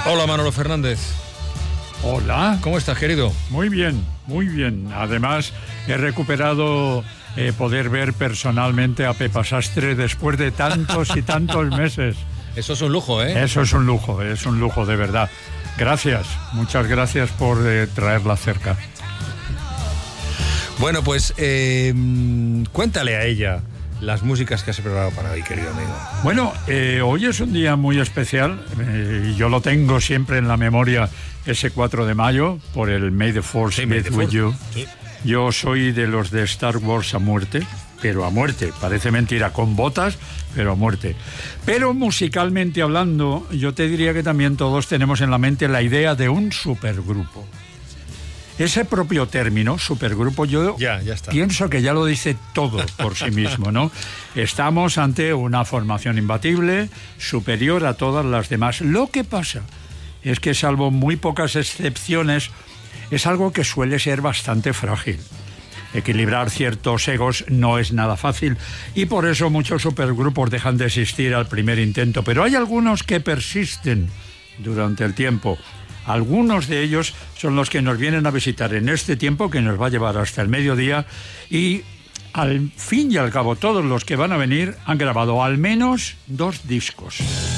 Hola, Manolo Fernández. Hola. ¿Cómo estás, querido? Muy bien, muy bien. Además, he recuperado poder ver personalmente a Pepa Sastre después de tantos y tantos meses. Eso es un lujo, ¿eh? Eso es un lujo de verdad. Gracias, muchas gracias por traerla cerca. Bueno, pues cuéntale a ella las músicas que has preparado para hoy, querido amigo. Bueno, hoy es un día muy especial y yo lo tengo siempre en la memoria, ese 4 de mayo, por el May the Force be with you. Sí. Yo soy de los de Star Wars a muerte, pero a muerte. Parece mentira, con botas, pero a muerte. Pero musicalmente hablando, yo te diría que también todos tenemos en la mente la idea de un supergrupo. Ese propio término, supergrupo, yo ya está. Pienso que ya lo dice todo por sí mismo, ¿no? Estamos ante una formación imbatible, superior a todas las demás. Lo que pasa es que, salvo muy pocas excepciones, es algo que suele ser bastante frágil. Equilibrar ciertos egos no es nada fácil y por eso muchos supergrupos dejan de existir al primer intento. Pero hay algunos que persisten durante el tiempo. Algunos de ellos son los que nos vienen a visitar en este tiempo que nos va a llevar hasta el mediodía y al fin y al cabo todos los que van a venir han grabado al menos 2 discos.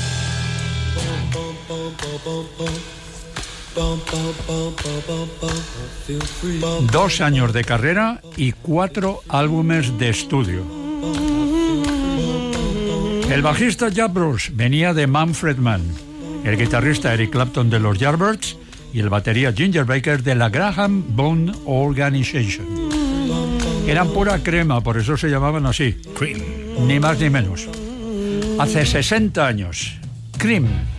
Dos años de carrera y 4 álbumes de estudio. El bajista Jack Bruce venía de Manfred Mann, el guitarrista Eric Clapton de los Yardbirds y el batería Ginger Baker de la Graham Bone Organization. Eran pura crema, por eso se llamaban así. Cream. Ni más ni menos. Hace 60 años, Cream.